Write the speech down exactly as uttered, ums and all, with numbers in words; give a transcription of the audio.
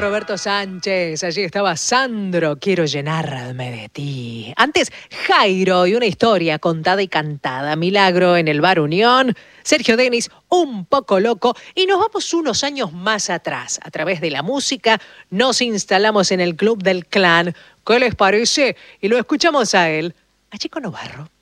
Roberto Sánchez, allí estaba Sandro, quiero llenarme de ti. Antes, Jairo y una historia contada y cantada. Milagro en el Bar Unión. Sergio Denis, un poco loco. Y nos vamos unos años más atrás. A través de la música nos instalamos en el Club del Clan. ¿Qué les parece? Y lo escuchamos a él, a Chico Novarro.